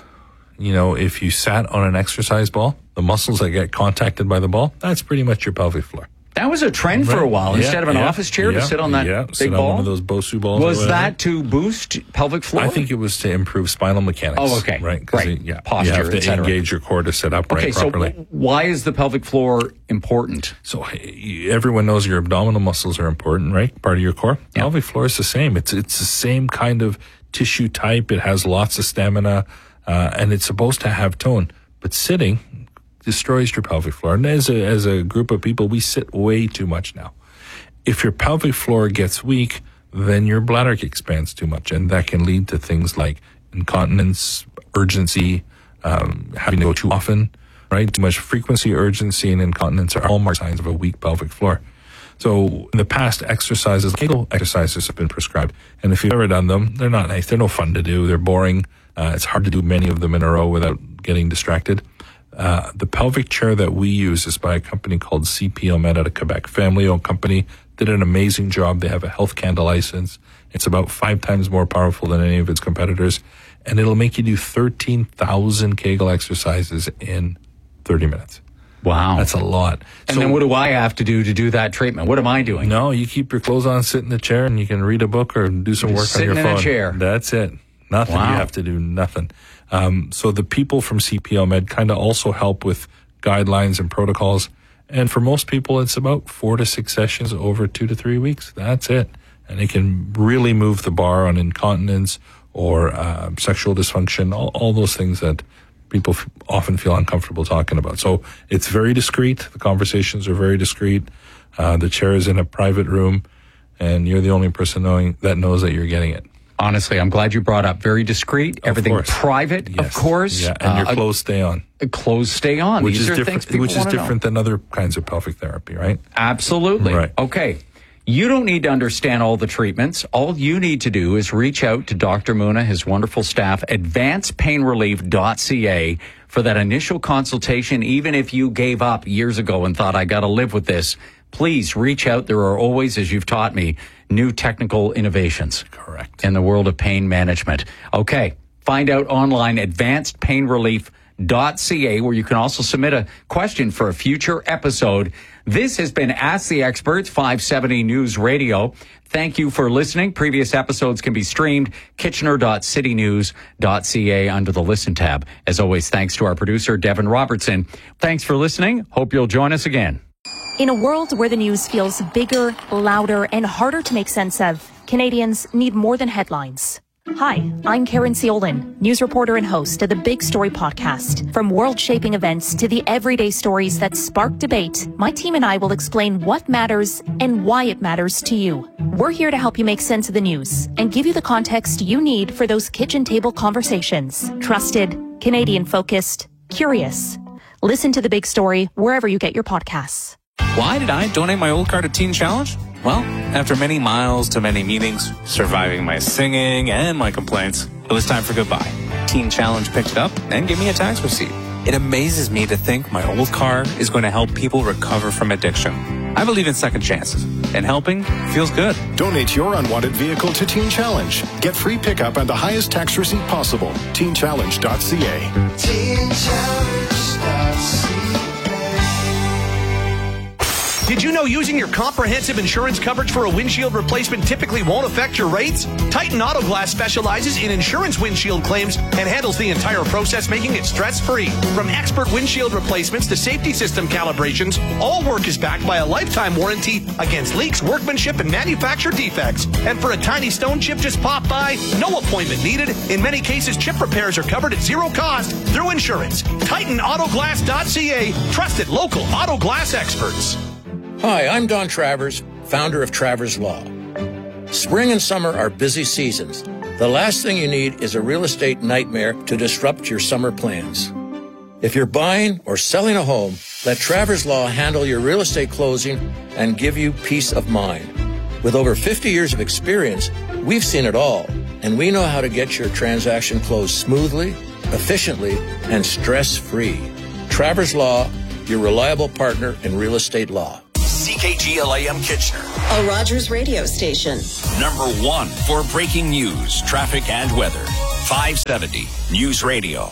if you sat on an exercise ball, the muscles that get contacted by the ball, that's pretty much your pelvic floor. That was a trend for a while. Instead of an office chair to sit on that big sit ball. On one of those Bosu balls. Was that to boost pelvic floor? I think it was to improve spinal mechanics. Oh, okay. Right. Posture, you have to engage your core to sit upright properly. So why is the pelvic floor important? So everyone knows your abdominal muscles are important, right? Part of your core. Pelvic floor is the same. It's the same kind of tissue type. It has lots of stamina, and it's supposed to have tone. But sitting destroys your pelvic floor. And as a group of people, we sit way too much now. If your pelvic floor gets weak, then your bladder expands too much, and that can lead to things like incontinence, urgency, having to go too often, right? Too much frequency, urgency, and incontinence are hallmark signs of a weak pelvic floor. So in the past, Kegel exercises have been prescribed. And if you've ever done them, they're not nice. They're no fun to do. They're boring. It's hard to do many of them in a row without getting distracted. The pelvic chair that we use is by a company called CPL Med out of Quebec. Family-owned company, did an amazing job. They have a Health Canada license. It's about 5 times more powerful than any of its competitors. And it'll make you do 13,000 Kegel exercises in 30 minutes. Wow. That's a lot. And then what do I have to do that treatment? What am I doing? No, you keep your clothes on, sit in the chair, and you can read a book or do some work on your phone. Sitting in a chair. That's it. Nothing. Wow. You have to do nothing. So the people from CPL Med kind of also help with guidelines and protocols. And for most people, it's about 4 to 6 sessions over 2 to 3 weeks. That's it. And it can really move the bar on incontinence or sexual dysfunction, all those things that people often feel uncomfortable talking about. So it's very discreet. The conversations are very discreet. The chair is in a private room, and you're the only person that knows that you're getting it. Honestly, I'm glad you brought up very discreet, everything private, yes. Of course. Yeah, and your clothes stay on. Clothes stay on. Which These is are different, things which is different than other kinds of pelvic therapy, right? Absolutely. Right. Okay. You don't need to understand all the treatments. All you need to do is reach out to Dr. Muna, his wonderful staff, advancedpainrelief.ca for that initial consultation. Even if you gave up years ago and thought, I got to live with this, please reach out. There are always, as you've taught me, new technical innovations. Correct. In the world of pain management. Okay. Find out online, advancedpainrelief.ca, where you can also submit a question for a future episode. This has been Ask the Experts, 570 News Radio. Thank you for listening. Previous episodes can be streamed, kitchener.citynews.ca under the Listen tab. As always, thanks to our producer, Devin Robertson. Thanks for listening. Hope you'll join us again. In a world where the news feels bigger, louder, and harder to make sense of, Canadians need more than headlines. Hi, I'm Karen Seolin, news reporter and host of the Big Story podcast. From world-shaping events to the everyday stories that spark debate, my team and I will explain what matters and why it matters to you. We're here to help you make sense of the news and give you the context you need for those kitchen table conversations. Trusted, Canadian-focused, curious. Listen to The Big Story wherever you get your podcasts. Why did I donate my old car to Teen Challenge? Well, after many miles to many meetings, surviving my singing and my complaints, it was time for goodbye. Teen Challenge picked it up and gave me a tax receipt. It amazes me to think my old car is going to help people recover from addiction. I believe in second chances, and helping feels good. Donate your unwanted vehicle to Teen Challenge. Get free pickup and the highest tax receipt possible. TeenChallenge.ca. TeenChallenge.ca. Did you know using your comprehensive insurance coverage for a windshield replacement typically won't affect your rates? Titan Auto Glass specializes in insurance windshield claims and handles the entire process, making it stress-free. From expert windshield replacements to safety system calibrations, all work is backed by a lifetime warranty against leaks, workmanship, and manufacturer defects. And for a tiny stone chip just popped by, no appointment needed. In many cases, chip repairs are covered at zero cost through insurance. TitanAutoGlass.ca, trusted local auto glass experts. Hi, I'm Don Travers, founder of Travers Law. Spring and summer are busy seasons. The last thing you need is a real estate nightmare to disrupt your summer plans. If you're buying or selling a home, let Travers Law handle your real estate closing and give you peace of mind. With over 50 years of experience, we've seen it all, and we know how to get your transaction closed smoothly, efficiently, and stress-free. Travers Law, your reliable partner in real estate law. CKGLAM Kitchener, a Rogers radio station. Number 1 for breaking news, traffic, and weather. 570 News Radio.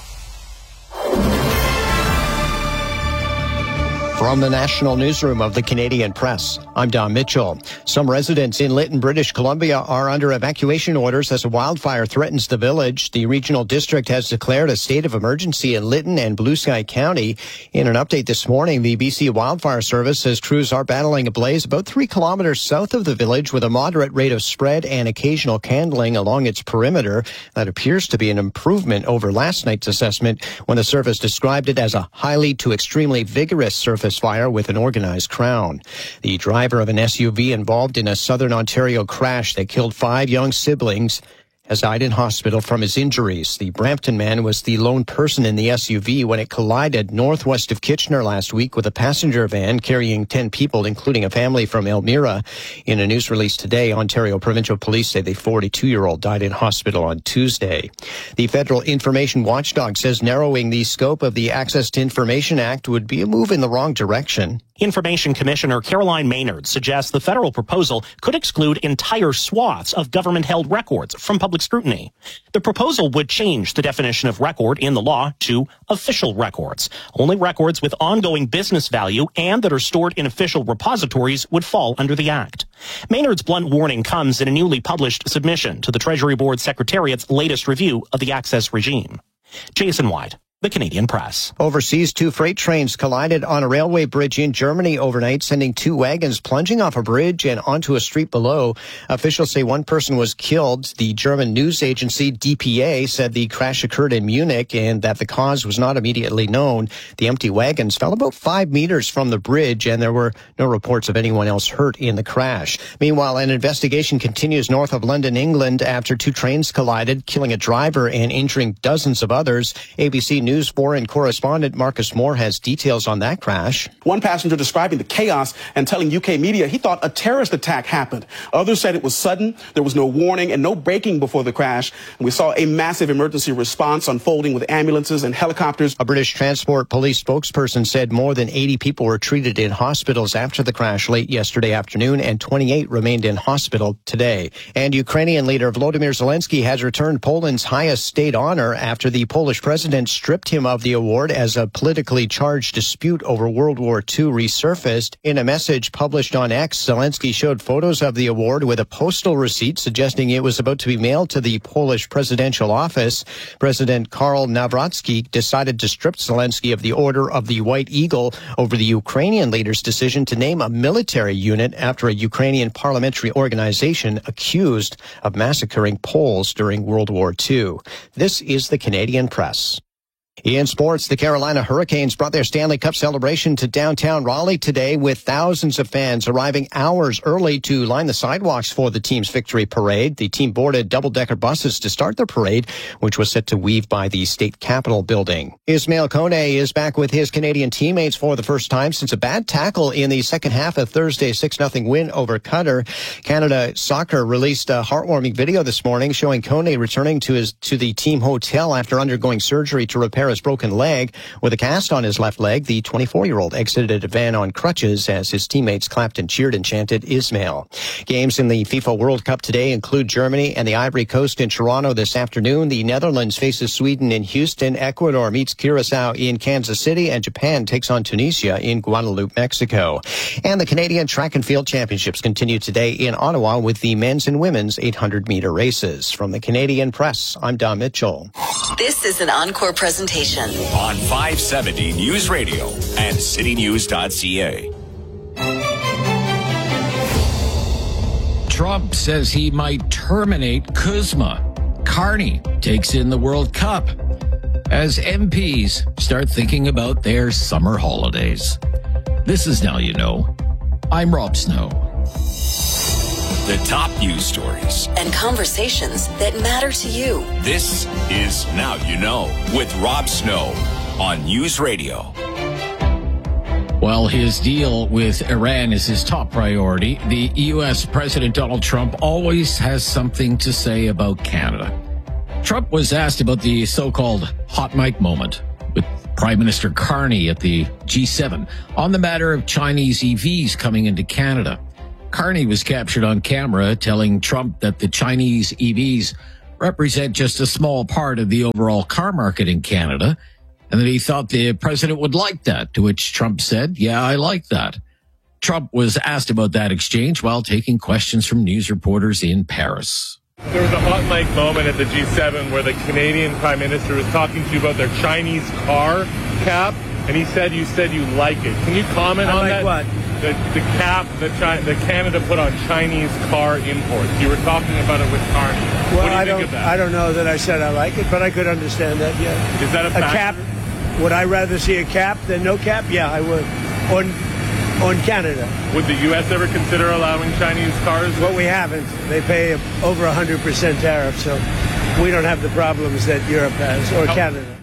From the National Newsroom of the Canadian Press, I'm Don Mitchell. Some residents in Lytton, British Columbia are under evacuation orders as a wildfire threatens the village. The regional district has declared a state of emergency in Lytton and Blue Sky County. In an update this morning, the BC Wildfire Service says crews are battling a blaze about 3 kilometers south of the village with a moderate rate of spread and occasional candling along its perimeter. That appears to be an improvement over last night's assessment when the service described it as a highly to extremely vigorous surface fire with an organized crown. The driver of an SUV involved in a southern Ontario crash that killed 5 young siblings has died in hospital from his injuries. The Brampton man was the lone person in the SUV when it collided northwest of Kitchener last week with a passenger van carrying 10 people, including a family from Elmira. In a news release today, Ontario Provincial Police say the 42-year-old died in hospital on Tuesday. The Federal Information Watchdog says narrowing the scope of the Access to Information Act would be a move in the wrong direction. Information Commissioner Caroline Maynard suggests the federal proposal could exclude entire swaths of government-held records from public scrutiny. The proposal would change the definition of record in the law to official records. Only records with ongoing business value and that are stored in official repositories would fall under the Act. Maynard's blunt warning comes in a newly published submission to the Treasury Board Secretariat's latest review of the access regime. Jason White, The Canadian Press. Overseas, 2 freight trains collided on a railway bridge in Germany overnight, sending 2 wagons plunging off a bridge and onto a street below. Officials say 1 person was killed. The German news agency DPA said the crash occurred in Munich and that the cause was not immediately known. The empty wagons fell about 5 meters from the bridge, and there were no reports of anyone else hurt in the crash. Meanwhile, an investigation continues north of London, England, after 2 trains collided, killing a driver and injuring dozens of others. ABC News foreign correspondent Marcus Moore has details on that crash. One passenger describing the chaos and telling UK media he thought a terrorist attack happened. Others said it was sudden, there was no warning and no braking before the crash. And we saw a massive emergency response unfolding with ambulances and helicopters. A British Transport Police spokesperson said more than 80 people were treated in hospitals after the crash late yesterday afternoon, and 28 remained in hospital today. And Ukrainian leader Volodymyr Zelensky has returned Poland's highest state honor after the Polish president stripped him of the award as a politically charged dispute over World War II resurfaced. In a message published on X, Zelensky showed photos of the award with a postal receipt suggesting it was about to be mailed to the Polish presidential office. President Karol Nawrocki decided to strip Zelensky of the Order of the White Eagle over the Ukrainian leader's decision to name a military unit after a Ukrainian parliamentary organization accused of massacring Poles during World War II. This is the Canadian Press. In sports, the Carolina Hurricanes brought their Stanley Cup celebration to downtown Raleigh today, with thousands of fans arriving hours early to line the sidewalks for the team's victory parade. The team boarded double-decker buses to start the parade, which was set to weave by the state capitol building. Ismail Kone is back with his Canadian teammates for the first time since a bad tackle in the second half of Thursday's 6-0 win over Qatar. Canada Soccer released a heartwarming video this morning showing Kone returning to the team hotel after undergoing surgery to repair his broken leg. With a cast on his left leg, the 24-year-old exited a van on crutches as his teammates clapped and cheered and chanted Ismail. Games in the FIFA World Cup today include Germany and the Ivory Coast in Toronto this afternoon. The Netherlands faces Sweden in Houston. Ecuador meets Curacao in Kansas City, and Japan takes on Tunisia in Guadalupe, Mexico. And the Canadian Track and Field Championships continue today in Ottawa with the men's and women's 800-meter races. From the Canadian Press, I'm Don Mitchell. This is an encore presentation on 570 News Radio and citynews.ca. Trump says he might terminate Kuzma. Carney takes in the World Cup as MPs start thinking about their summer holidays. This is Now You Know. I'm Rob Snow. The top news stories and conversations that matter to you. This is Now You Know with Rob Snow on News Radio. Well, his deal with Iran is his top priority. The U.S. President Donald Trump always has something to say about Canada. Trump was asked about the so-called hot mic moment with Prime Minister Carney at the G7 on the matter of Chinese EVs coming into Canada. Carney was captured on camera telling Trump that the Chinese EVs represent just a small part of the overall car market in Canada, and that he thought the president would like that, to which Trump said, "Yeah, I like that." Trump was asked about that exchange while taking questions from news reporters in Paris. There was a hot mic moment at the G7 where the Canadian Prime Minister was talking to you about their Chinese car cap, and you said you like it. Can you comment on that? What? The cap that Canada put on Chinese car imports. You were talking about it with Carney. Well, what do you think of that? I don't know that I said I like it, but I could understand that, yeah. Is that a cap? Would I rather see a cap than no cap? Yeah, I would. On Canada. Would the U.S. ever consider allowing Chinese cars? Well, we haven't. They pay over 100% tariff, so we don't have the problems that Europe has or Canada.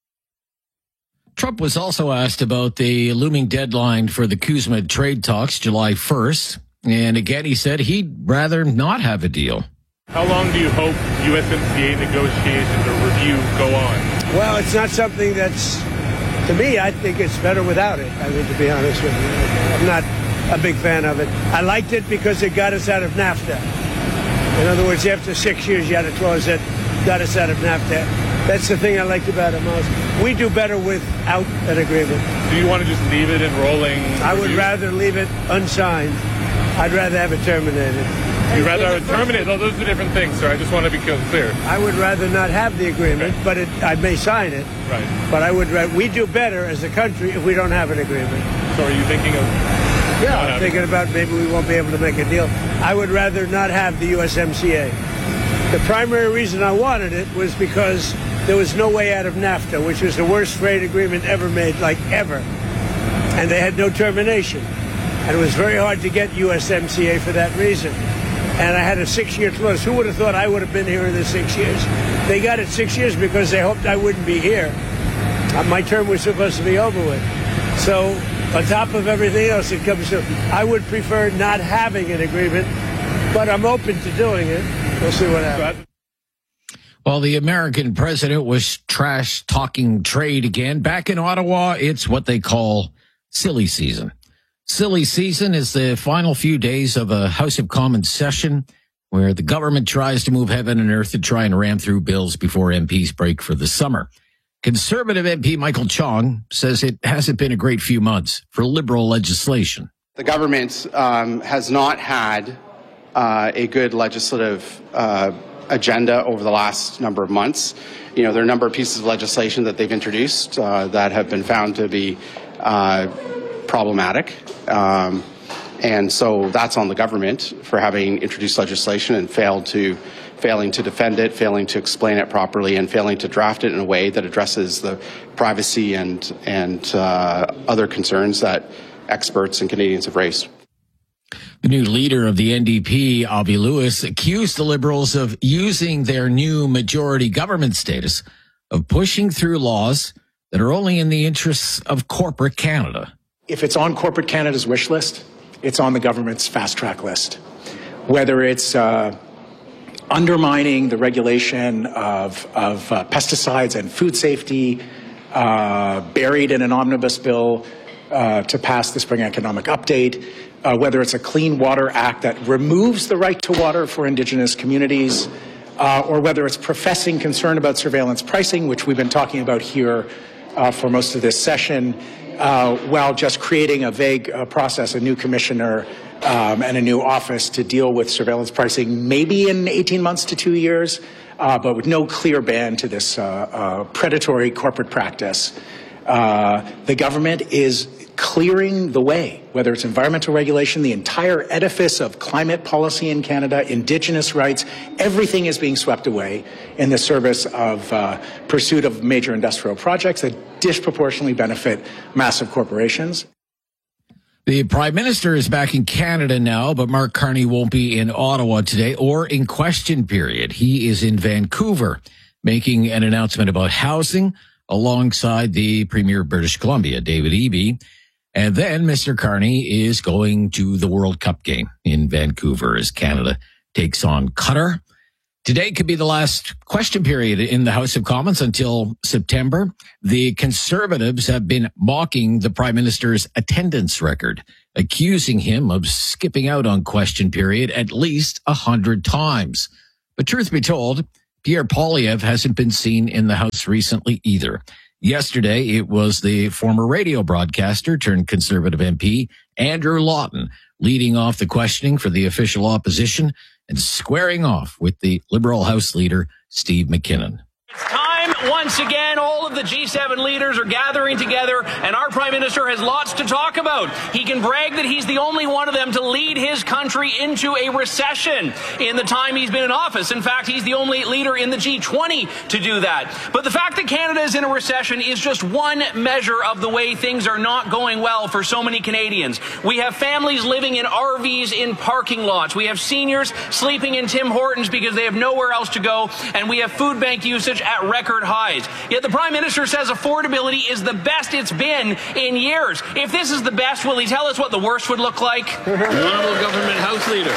Trump was also asked about the looming deadline for the CUSMA trade talks, July 1st. And again, he said he'd rather not have a deal. How long do you hope USMCA negotiations or review go on? Well, it's not something that's, to me, I think it's better without it, I mean, to be honest with you. I'm not a big fan of it. I liked it because it got us out of NAFTA. In other words, after 6 years, you had a clause that got us out of NAFTA. That's the thing I liked about it most. We do better without an agreement. Do you want to just leave it in rolling? I would rather leave it unsigned. I'd rather have it terminated. You'd rather have it terminated? No, those are different things, sir. I just want to be clear. I would rather not have the agreement, but I may sign it. Right. But we do better as a country if we don't have an agreement. So are you thinking of... Yeah, I'm thinking about maybe we won't be able to make a deal. I would rather not have the USMCA. The primary reason I wanted it was because there was no way out of NAFTA, which was the worst trade agreement ever made, like ever. And they had no termination. And it was very hard to get USMCA for that reason. And I had a 6-year clause. Who would have thought I would have been here in the 6 years? They got it 6 years because they hoped I wouldn't be here. My term was supposed to be over with. So on top of everything else that comes to, I would prefer not having an agreement, but I'm open to doing it. We'll see what happens. Well, the American president was trash-talking trade again. Back in Ottawa, it's what they call silly season. Silly season is the final few days of a House of Commons session where the government tries to move heaven and earth to try and ram through bills before MPs break for the summer. Conservative MP Michael Chong says it hasn't been a great few months for Liberal legislation. The government has not had a good legislative agenda over the last number of months. You know, there are a number of pieces of legislation that they've introduced that have been found to be problematic. And so that's on the government for having introduced legislation and failing to defend it, failing to explain it properly, and failing to draft it in a way that addresses the privacy and other concerns that experts and Canadians have raised. The new leader of the NDP, Avi Lewis, accused the Liberals of using their new majority government status of pushing through laws that are only in the interests of corporate Canada. If it's on corporate Canada's wish list, it's on the government's fast track list. Whether it's undermining the regulation of pesticides and food safety, buried in an omnibus bill to pass the Spring Economic Update, whether it's a Clean Water Act that removes the right to water for Indigenous communities, or whether it's professing concern about surveillance pricing, which we've been talking about here for most of this session, while just creating a vague process, a new commissioner and a new office to deal with surveillance pricing, maybe in 18 months to 2 years, but with no clear ban to this predatory corporate practice. The government is clearing the way, whether it's environmental regulation, the entire edifice of climate policy in Canada, Indigenous rights, everything is being swept away in the service of pursuit of major industrial projects that disproportionately benefit massive corporations. The Prime Minister is back in Canada now, but Mark Carney won't be in Ottawa today or in question period. He is in Vancouver making an announcement about housing alongside the Premier of British Columbia, David Eby. And then Mr. Carney is going to the World Cup game in Vancouver as Canada takes on Qatar. Today could be the last question period in the House of Commons until September. The Conservatives have been mocking the Prime Minister's attendance record, accusing him of skipping out on question period at least 100 times. But truth be told, Pierre Poilievre hasn't been seen in the House recently either. Yesterday, it was the former radio broadcaster turned Conservative MP, Andrew Lawton, leading off the questioning for the official opposition and squaring off with the Liberal House leader, Steve McKinnon. It's time once again. All of the G7 leaders are gathering together, and our Prime Minister has lots to talk about. He can brag that he's the only one of them to lead his country into a recession in the time he's been in office. In fact, he's the only leader in the G20 to do that. But the fact that Canada is in a recession is just one measure of the way things are not going well for so many Canadians. We have families living in RVs in parking lots. We have seniors sleeping in Tim Hortons because they have nowhere else to go, and we have food bank usage at record highs. Yet the Prime Minister says affordability is the best it's been in years. If this is the best, will he tell us what the worst would look like? Honourable Government House Leader.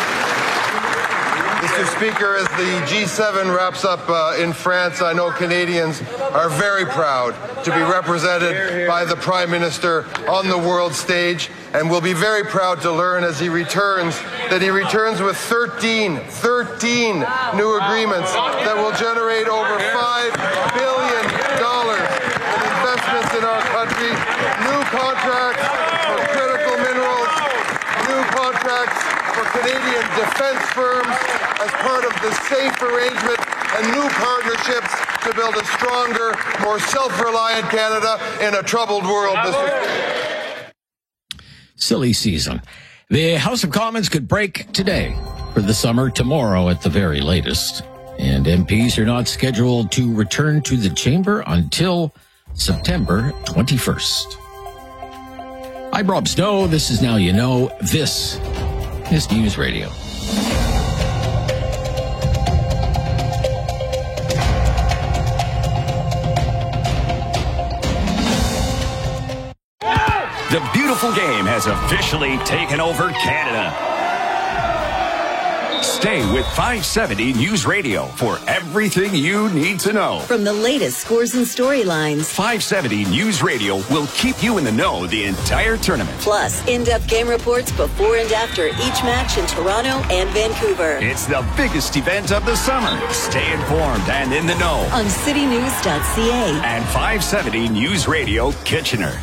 Mr. Speaker, as the G7 wraps up in France, I know Canadians are very proud to be represented by the Prime Minister on the world stage, and will be very proud to learn as he returns that he returns with 13 new agreements that will generate over $5 billion in investments in our country, new contracts for critical minerals, new contracts for Canadian defense firms as part of the SAFE arrangement, and new partnerships to build a stronger, more self-reliant Canada in a troubled world, Silly season. The House of Commons could break today for the summer, tomorrow at the very latest. And MPs are not scheduled to return to the chamber until September 21st. I'm Rob Snow. This is Now You Know. This is News Radio. The beautiful game has officially taken over Canada. Stay with 570 News Radio for everything you need to know. From the latest scores and storylines, 570 News Radio will keep you in the know the entire tournament. Plus, in-depth game reports before and after each match in Toronto and Vancouver. It's the biggest event of the summer. Stay informed and in the know on citynews.ca and 570 News Radio Kitchener.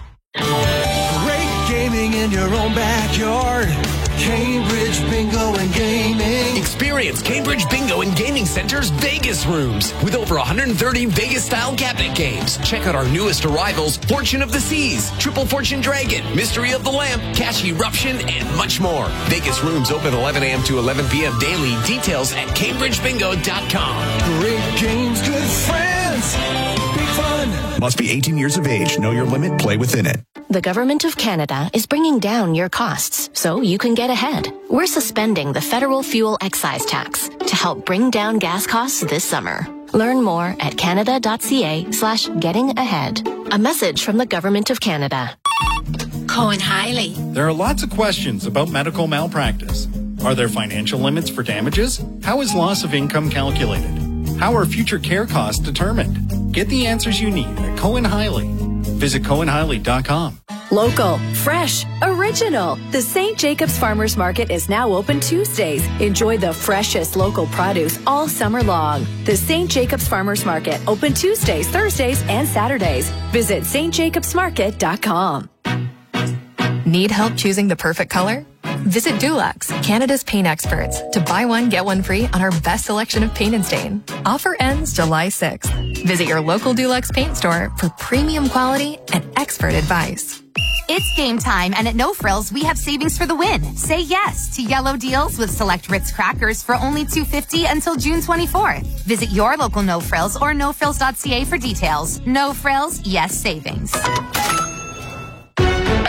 Great gaming in your own backyard. Cambridge Bingo and Gaming. Experience Cambridge Bingo and Gaming Center's Vegas rooms with over 130 Vegas-style cabinet games. Check out our newest arrivals, Fortune of the Seas, Triple Fortune Dragon, Mystery of the Lamp, Cash Eruption, and much more. Vegas rooms open 11 a.m. to 11 p.m. daily. Details at CambridgeBingo.com. Great games, good friends, big fun. Must be 18 years of age. Know your limit. Play within it. The Government of Canada is bringing down your costs so you can get ahead. We're suspending the federal fuel excise tax to help bring down gas costs this summer. Learn more at canada.ca/getting-ahead. A message from the Government of Canada. Cohen Hiley. There are lots of questions about medical malpractice. Are there financial limits for damages? How is loss of income calculated? How are future care costs determined? Get the answers you need at Cohen Hiley. Visit CohenHiley.com. Local, fresh, original. The St. Jacobs Farmers Market is now open Tuesdays. Enjoy the freshest local produce all summer long. The St. Jacobs Farmers Market, open Tuesdays, Thursdays, and Saturdays. Visit stjacobsmarket.com. Need help choosing the perfect color? Visit Dulux, Canada's paint experts, to buy one, get one free on our best selection of paint and stain. Offer ends July 6th. Visit your local Dulux paint store for premium quality and expert advice. It's game time, and at No Frills, we have savings for the win. Say yes to yellow deals with select Ritz crackers for only $2.50 until June 24th. Visit your local No Frills or nofrills.ca for details. No Frills, yes savings.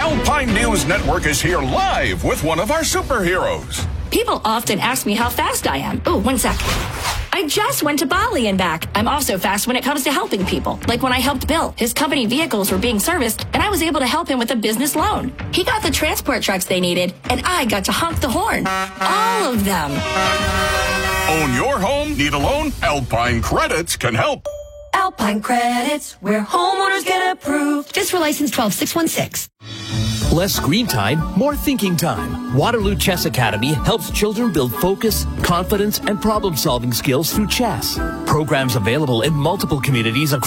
Alpine News Network is here live with one of our superheroes. People often ask me how fast I am. Oh, 1 sec. I just went to Bali and back. I'm also fast when it comes to helping people. Like when I helped Bill. His company vehicles were being serviced, and I was able to help him with a business loan. He got the transport trucks they needed, and I got to honk the horn. All of them. Own your home? Need a loan? Alpine Credits can help. Alpine Credits, where homeowners get approved. FSR license 12616. Less screen time, more thinking time. Waterloo Chess Academy helps children build focus, confidence, and problem-solving skills through chess. Programs available in multiple communities across